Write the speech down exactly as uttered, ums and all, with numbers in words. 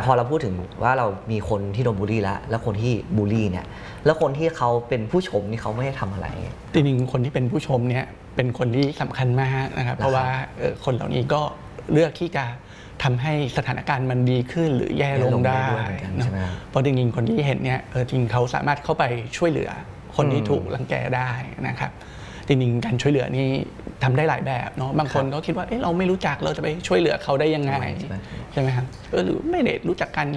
พอเราพูดถึงว่าเรามีคนที่โดนบูลลี่แล้วแล้วคนที่บูลลี่เนี่ยแล้วคนที่เขาเป็นผู้ชมนี่เขาไม่ได้ทำอะไรจริงๆคนที่เป็นผู้ชมเนี่ยเป็นคนที่สำคัญมากนะครับเพราะว่าคนเหล่านี้ก็เลือกที่จะทำให้สถานการณ์มันดีขึ้นหรือแย่ลงได้เพราะจริงๆคนที่เห็นเนี่ยจริงเขาสามารถเข้าไปช่วยเหลือคนที่ถูกรังแกได้นะครับจริงๆการช่วยเหลือนี่ทำได้หลายแบบเนาะบางคนก็คิดว่าเอ๊ะเราไม่รู้จักเราจะไปช่วยเหลือเขาได้ยังไงใช่ไหมครับหรือไม่ได้รู้จักกัน